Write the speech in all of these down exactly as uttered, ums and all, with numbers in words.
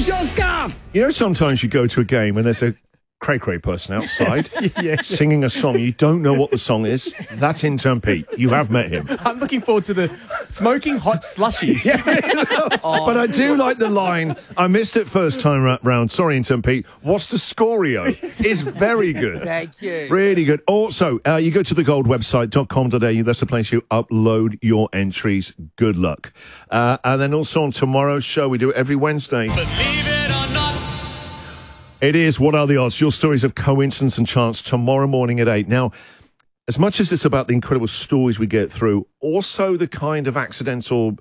Where's your scarf? You know, sometimes you go to a game and there's a cray-cray person outside yeah. singing a song. You don't know what the song is. That's Intern Pete. You have met him. I'm looking forward to the smoking hot slushies. Yeah. oh. But I do like the line, I missed it first time round. Sorry, Intern Pete. What's the scorio? It's very good. Thank you. Really good. Also, uh, you go to the gold website dot com dot a u. That's the place you upload your entries. Good luck. Uh, and then also on tomorrow's show, we do it every Wednesday. Believe it or not. It is What Are the Odds? Your stories of coincidence and chance tomorrow morning at eight. Now, as much as it's about the incredible stories we get through, also the kind of accidental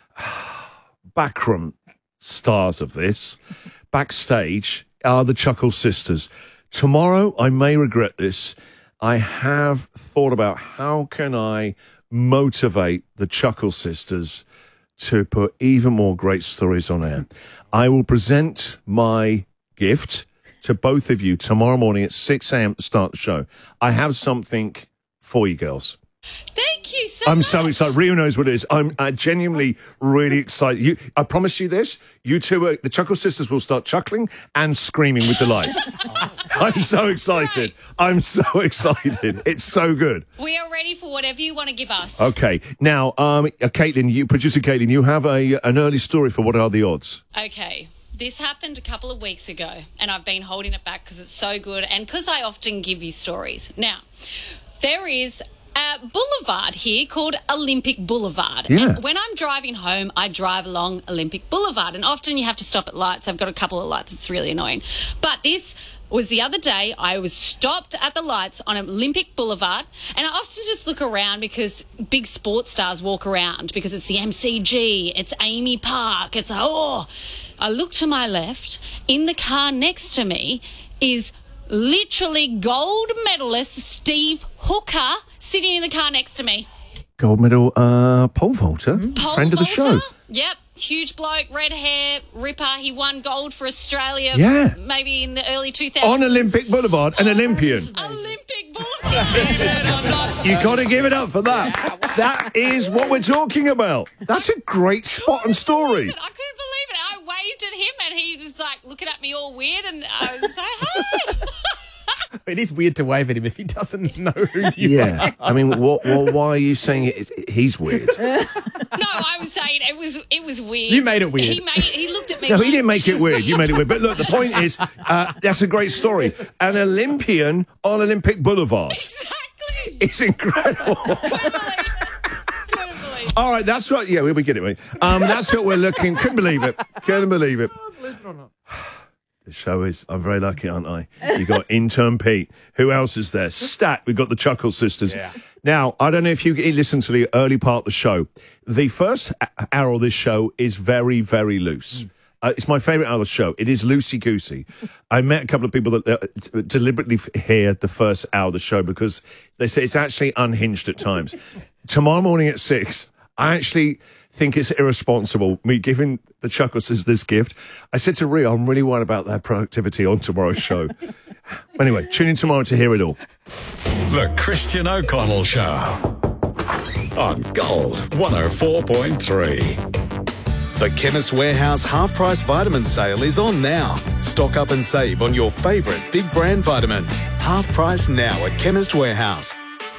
backroom stars of this, backstage, are the Chuckle Sisters. Tomorrow, I may regret this. I have thought about how can I motivate the Chuckle Sisters to put even more great stories on air. I will present my gift to both of you tomorrow morning at six a.m. to start the show. I have something for you girls. Thank you so I'm much. so excited. Rio knows what it is. I'm uh, genuinely really excited. You, I promise you this. You two, uh, the Chuckle Sisters will start chuckling and screaming with delight. I'm so excited. I'm so excited. It's so good. We are ready for whatever you want to give us. Okay. Now, um, uh, Caitlin, you, producer Caitlin, you have a an early story for What Are the Odds? Okay. This happened a couple of weeks ago, and I've been holding it back because it's so good and because I often give you stories. Now, there is a boulevard here called Olympic Boulevard. Yeah. And when I'm driving home, I drive along Olympic Boulevard, and often you have to stop at lights. I've got a couple of lights. It's really annoying. But this was the other day. I was stopped at the lights on Olympic Boulevard, and I often just look around because big sports stars walk around because it's the M C G, it's Amy Park, it's, oh... I look to my left. In the car next to me is literally gold medalist Steve Hooker sitting in the car next to me. Gold medal uh, pole vaulter, Pole friend of the show. vaulter? Yep. Huge bloke, red hair, ripper. He won gold for Australia Yeah. maybe in the early two thousands. On Olympic Boulevard, an Olympian. Olympic Boulevard. You got to give it up for that. That is what we're talking about. That's a great spot and story. I couldn't believe it. I waved at him and he was like looking at me all weird, and I was so, hi. It is weird to wave at him if he doesn't know who you Yeah. are. I mean, what, what, why are you saying it, he's weird? No, I was saying it was it was weird. You made it weird. He made he looked at me. No, like, he didn't make it "She's weird. You made it weird. But look, the point is, uh, that's a great story. An Olympian on Olympic Boulevard. Exactly. It's incredible. Couldn't believe it. Couldn't believe it. All right, that's what, yeah, we, we get it, mate. Um, that's what we're looking, couldn't believe it. Couldn't believe it. The show is, I'm very lucky, aren't I? You got Intern Pete. Who else is there? Stat, we've got the Chuckle Sisters. Yeah. Now, I don't know if you listened to the early part of the show. The first hour of this show is very, very loose. Mm. Uh, it's my favourite hour of the show. It is loosey-goosey. I met a couple of people that uh, deliberately hear the first hour of the show because they say it's actually unhinged at times. Tomorrow morning at six, I actually think it's irresponsible, me giving the Chuckle Sisters this gift. I said to Rhea, I'm really worried about their productivity on tomorrow's show. Anyway, tune in tomorrow to hear it all. The Christian O'Connell Show on Gold one oh four point three. The Chemist Warehouse half-price vitamin sale is on now. Stock up and save on your favourite big brand vitamins. Half price now at Chemist Warehouse.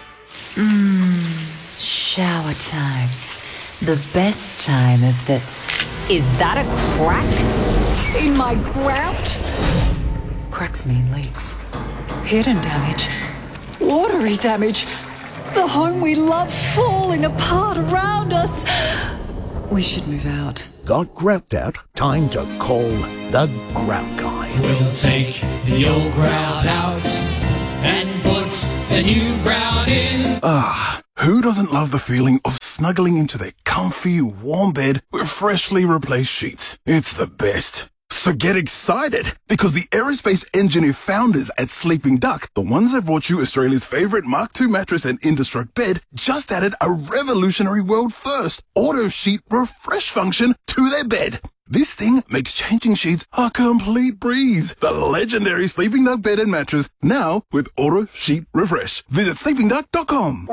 Mmm, shower time. The best time of the... Is that a crack in my grout? Cracks mean leaks. Hidden damage. Watery damage. The home we love falling apart around us. We should move out. Got grout out? Time to call the Grout Guy. We'll take the old grout out and put the new grout in. Ah, who doesn't love the feeling of snuggling into their comfy, warm bed with freshly replaced sheets? It's the best. So get excited, because the aerospace engineer founders at Sleeping Duck, the ones that brought you Australia's favourite Mark two mattress and Indestruct bed, just added a revolutionary world first auto sheet refresh function to their bed. This thing makes changing sheets a complete breeze. The legendary Sleeping Duck bed and mattress, now with auto sheet refresh. Visit sleeping duck dot com.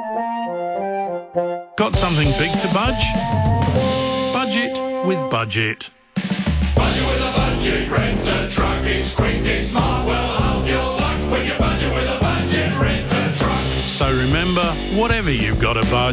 Got something big to budge? Budget with Budget. Budget with a budget. So remember, whatever you've got to budge,